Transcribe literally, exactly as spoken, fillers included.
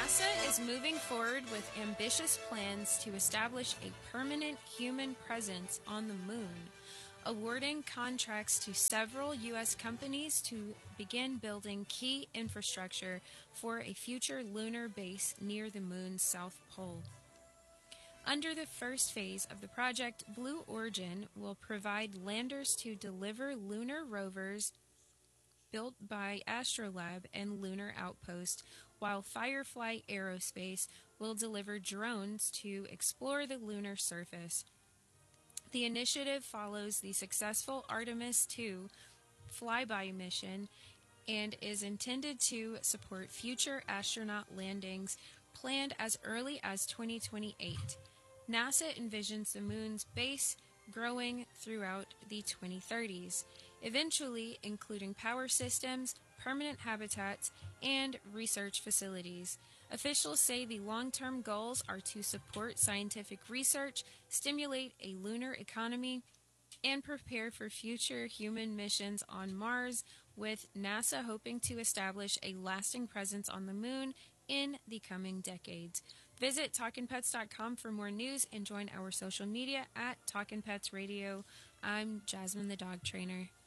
NASA is moving forward with ambitious plans to establish a permanent human presence on the moon, awarding contracts to several U S companies to begin building key infrastructure for a future lunar base near the moon's south pole. Under the first phase of the project, Blue Origin will provide landers to deliver lunar rovers built by Astrolab and Lunar Outpost, while Firefly Aerospace will deliver drones to explore the lunar surface. The initiative follows the successful Artemis two flyby mission and is intended to support future astronaut landings planned as early as twenty twenty-eight. NASA envisions the moon's base growing throughout the twenty thirties, eventually including power systems, permanent habitats, and research facilities. Officials say the long-term goals are to support scientific research, stimulate a lunar economy, and prepare for future human missions on Mars, with NASA hoping to establish a lasting presence on the moon in the coming decades. Visit talkin pets dot com for more news and join our social media at Talkin' Pets Radio. I'm Jasmine the dog trainer.